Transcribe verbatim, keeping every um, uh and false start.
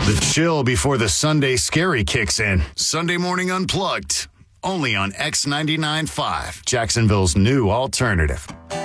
The chill before the Sunday scary kicks in. Sunday Morning Unplugged. Only on X ninety-nine point five, Jacksonville's new alternative.